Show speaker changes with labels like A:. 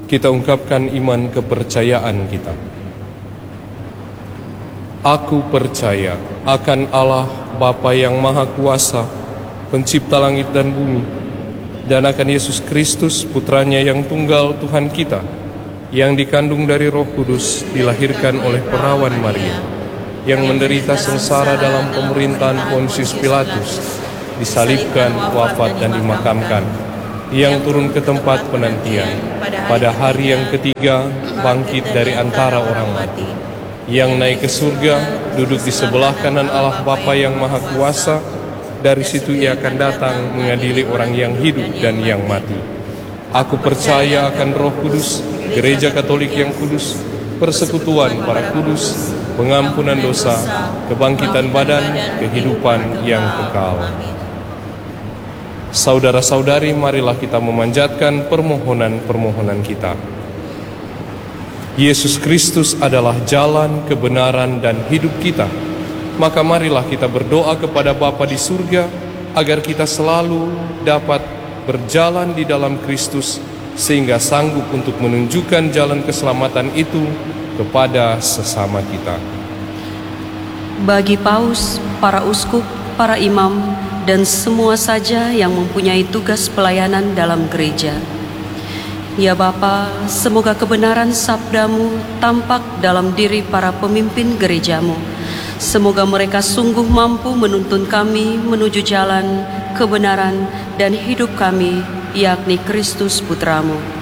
A: Kita ungkapkan iman kepercayaan kita. Aku percaya akan Allah Bapa yang Maha Kuasa, pencipta langit dan bumi, dan akan Yesus Kristus, Putranya yang tunggal Tuhan kita, yang dikandung dari Roh Kudus, dilahirkan oleh perawan Maria, yang menderita sengsara dalam pemerintahan Pontius Pilatus, disalibkan, wafat dan dimakamkan, yang turun ke tempat penantian, pada hari yang ketiga bangkit dari antara orang mati, yang naik ke surga, duduk di sebelah kanan Allah Bapa yang Maha Kuasa. Dari situ Ia akan datang mengadili orang yang hidup dan yang mati. Aku percaya akan Roh Kudus, Gereja Katolik yang kudus, persekutuan para kudus, pengampunan dosa, kebangkitan badan, kehidupan yang kekal. Saudara-saudari, marilah kita memanjatkan permohonan-permohonan kita. Yesus Kristus adalah jalan, kebenaran, dan hidup kita. Maka marilah kita berdoa kepada Bapa di surga, agar kita selalu dapat berjalan di dalam Kristus, sehingga sanggup untuk menunjukkan jalan keselamatan itu kepada sesama kita.
B: Bagi Paus, para uskup, para imam, dan semua saja yang mempunyai tugas pelayanan dalam gereja. Ya Bapa, semoga kebenaran sabdamu tampak dalam diri para pemimpin gerejamu. Semoga mereka sungguh mampu menuntun kami menuju jalan, kebenaran, dan hidup kami, yakni Kristus Putramu.